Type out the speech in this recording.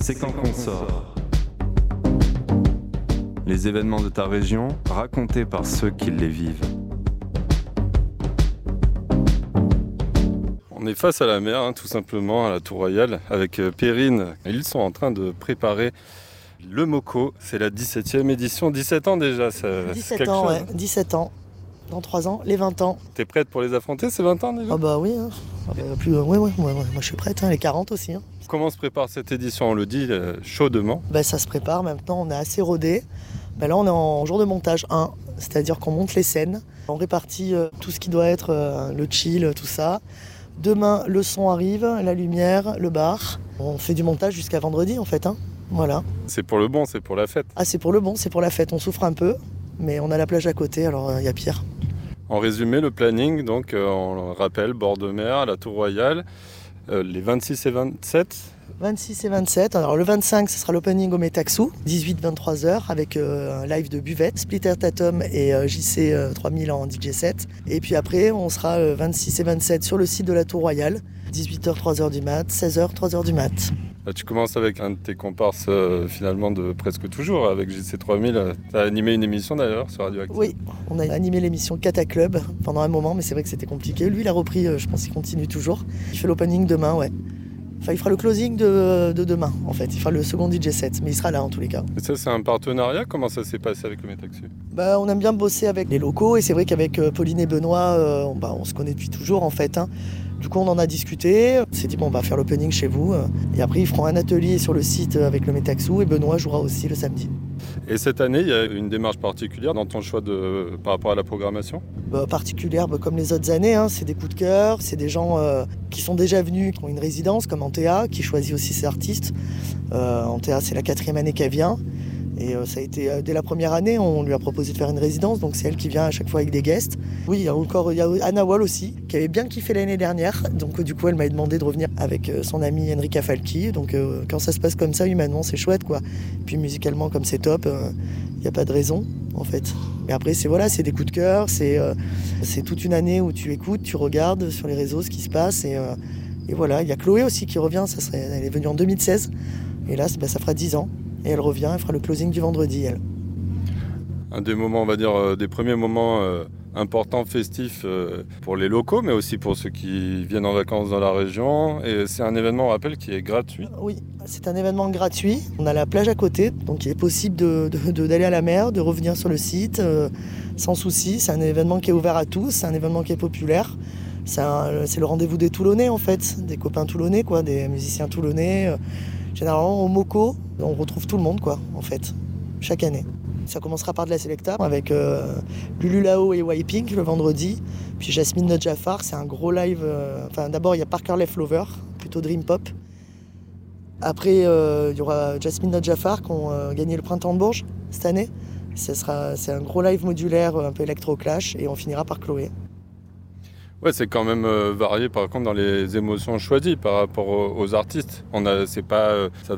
c'est quand qu'on sort. Les événements de ta région, racontés par ceux qui les vivent. On est face à la mer, tout simplement, à la Tour Royale, avec Perrine. Ils sont en train de préparer le MOCO. C'est la 17e édition, 17 ans déjà. 17 ans, ouais, 17 ans. Dans 3 ans, les 20 ans. T'es prête pour les affronter, ces 20 ans déjà ? Ah bah oui, hein. Moi je suis prête, les 40 aussi. Comment se prépare cette édition ? On le dit chaudement. Ça se prépare maintenant, on est assez rodé. Là on est en jour de montage 1, c'est-à-dire qu'on monte les scènes, on répartit tout ce qui doit être le chill, tout ça. Demain le son arrive, la lumière, le bar. On fait du montage jusqu'à vendredi en fait. Voilà. C'est pour le bon, c'est pour la fête. Ah c'est pour le bon, c'est pour la fête, on souffre un peu, mais on a la plage à côté, alors il y a pire. En résumé, le planning, donc on le rappelle, bord de mer, à la Tour Royale, les 26 et 27. 26 et 27, alors le 25 ce sera l'opening au Metaxou, 18-23h avec un live de Buvette, Splitter Tatum et JC 3000 en DJ set. Et puis après on sera 26 et 27 sur le site de la Tour Royale, 18h 3h du mat, 16h 3h du mat. Là, tu commences avec un de tes comparses finalement de presque toujours, avec JC 3000. Tu as animé une émission d'ailleurs sur Radioactive. Oui, on a animé l'émission Cata Club pendant un moment, mais c'est vrai que c'était compliqué. Lui il a repris, je pense qu'il continue toujours. Il fait l'opening demain, ouais. Enfin, il fera le closing de demain, en fait. Il fera le second DJ set, mais il sera là en tous les cas. Et ça, c'est un partenariat ? Comment ça s'est passé avec le Metaxu ? On aime bien bosser avec les locaux, et c'est vrai qu'avec Pauline et Benoît, on se connaît depuis toujours, en fait. Du coup, on en a discuté. On s'est dit, on va faire l'opening chez vous. Et après, ils feront un atelier sur le site avec le Metaxu, et Benoît jouera aussi le samedi. Et cette année, il y a une démarche particulière dans ton choix par rapport à la programmation ? Particulière comme les autres années, c'est des coups de cœur, c'est des gens qui sont déjà venus, qui ont une résidence comme Antea, qui choisit aussi ses artistes. Antea, c'est la 4e année qu'elle vient. Et ça a été dès la première année, on lui a proposé de faire une résidence, donc c'est elle qui vient à chaque fois avec des guests. Oui, il y a Anna Wall aussi, qui avait bien kiffé l'année dernière, donc du coup elle m'a demandé de revenir avec son amie Enrica Falchi. Donc quand ça se passe comme ça, humainement, c'est chouette quoi. Et puis musicalement, comme c'est top, il n'y a pas de raison en fait. Mais après, c'est des coups de cœur, c'est toute une année où tu écoutes, tu regardes sur les réseaux ce qui se passe. Et voilà, il y a Chloé aussi qui revient, elle est venue en 2016, et là ça fera 10 ans. Et elle revient, elle fera le closing du vendredi, elle. Un des moments, on va dire, des premiers moments importants, festifs pour les locaux, mais aussi pour ceux qui viennent en vacances dans la région. Et c'est un événement, on rappelle, qui est gratuit. Oui, c'est un événement gratuit. On a la plage à côté, donc il est possible d'aller à la mer, de revenir sur le site sans souci. C'est un événement qui est ouvert à tous, c'est un événement qui est populaire. C'est le rendez-vous des Toulonnais, en fait, des copains toulonnais, quoi, des musiciens toulonnais. Généralement, au MOCO, on retrouve tout le monde, quoi, en fait, chaque année. Ça commencera par de la Selecta avec Lulu Lao et Wiping le vendredi. Puis Jasmine Nodjafar, c'est un gros live. D'abord, il y a Parker Leflover, plutôt Dream Pop. Après, il y aura Jasmine Nodjafar qui ont gagné le Printemps de Bourges cette année. C'est un gros live modulaire, un peu électro-clash. Et on finira par Chloé. Ouais, c'est quand même varié par contre dans les émotions choisies par rapport aux artistes. Ça